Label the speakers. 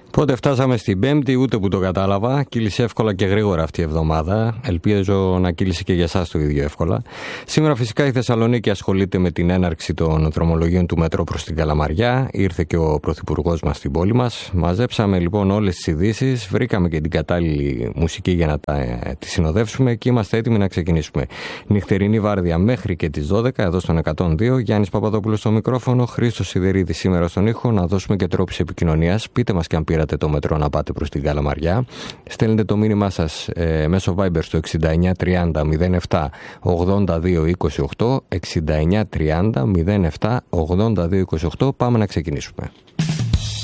Speaker 1: Πότε φτάσαμε στην Πέμπτη, ούτε που το κατάλαβα. Κύλησε εύκολα και γρήγορα αυτή η εβδομάδα. Ελπίζω να κύλησε και για εσάς το ίδιο εύκολα. Σήμερα, φυσικά, η Θεσσαλονίκη ασχολείται με την έναρξη των δρομολογίων του μετρό προς την Καλαμαριά. Ήρθε και ο Πρωθυπουργός μας στην πόλη μας. Μαζέψαμε λοιπόν όλες τις ειδήσεις, βρήκαμε και την κατάλληλη μουσική για να τη συνοδεύσουμε και είμαστε έτοιμοι να ξεκινήσουμε. Νυχτερινή βάρδια μέχρι και τις 12 εδώ στον 102. Γιάννης Παπαδόπουλος στο μικρόφωνο, Χρήστος Σιδερίδης σήμερα στον ήχο. Να δώσουμε και τρόπους επικοινωνίας. Πείτε μας και αν πήρατε το μετρό να πάτε προς την Καλαμαριά. Στέλνετε το μήνυμά σας μέσω Viber στο 69 30 07 82 28. 69 30 07 82 28. Πάμε να ξεκινήσουμε.